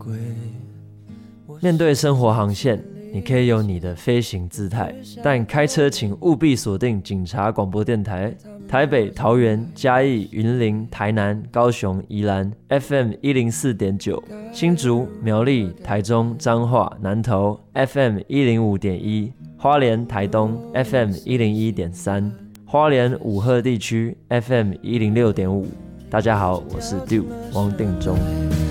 面对生活航线，你可以有你的飞行姿态，但开车请务必锁定警察广播电台，台北、桃园、嘉义、云林、台南、高雄、宜兰 FM 104.9，新竹、苗栗、台中、彰化、南投 FM 105.1，花莲、台东 FM 101.3，花莲五鹤地区 FM 106.5。大家好，我是 Dew 汪定中。